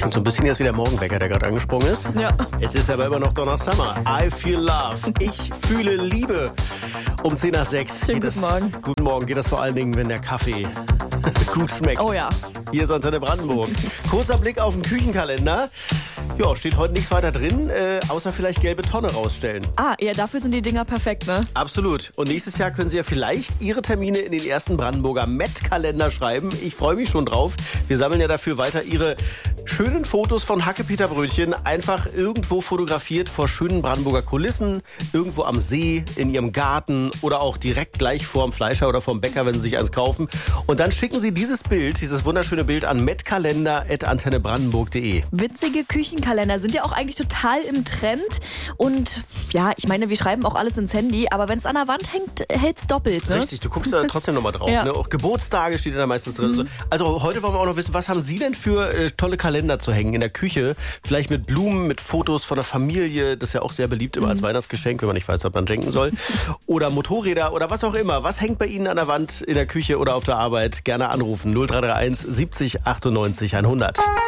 Klingt so ein bisschen jetzt wie der Morgenwecker, der gerade angesprungen ist. Ja. Es ist aber immer noch Donner Summer. I feel love. Ich fühle Liebe. Um 10 nach 6. Schönen guten Morgen. Guten Morgen. Geht das vor allen Dingen, wenn der Kaffee gut schmeckt. Oh ja. Hier ist Antenne Brandenburg. Kurzer Blick auf den Küchenkalender. Ja, steht heute nichts weiter drin, außer vielleicht gelbe Tonne rausstellen. Ja, dafür sind die Dinger perfekt, ne? Absolut. Und nächstes Jahr können Sie ja vielleicht Ihre Termine in den ersten Brandenburger Met-Kalender schreiben. Ich freue mich schon drauf. Wir sammeln ja dafür weiter Ihre schönen Fotos von Hacke-Peter-Brötchen. Einfach irgendwo fotografiert vor schönen Brandenburger Kulissen, irgendwo am See, in Ihrem Garten oder auch direkt gleich vorm Fleischer oder vorm Bäcker, wenn Sie sich eins kaufen. Und dann schicken Sie dieses Bild, dieses wunderschöne Bild an metkalender@antennebrandenburg.de. Witzige Küchenkalender sind ja auch eigentlich total im Trend. Und ja, ich meine, wir schreiben auch alles ins Handy, aber wenn es an der Wand hängt, hält es doppelt, ne? Richtig, du guckst da trotzdem nochmal drauf. Ja. Ne? Auch Geburtstage steht da meistens drin. Also heute wollen wir auch noch wissen, was haben Sie denn für tolle Kalender zu hängen in der Küche? Vielleicht mit Blumen, mit Fotos von der Familie. Das ist ja auch sehr beliebt immer als Weihnachtsgeschenk, wenn man nicht weiß, was man schenken soll. Oder Motorräder oder was auch immer. Was hängt bei Ihnen an der Wand in der Küche oder auf der Arbeit? Gerne anrufen. 0331 70 98 100.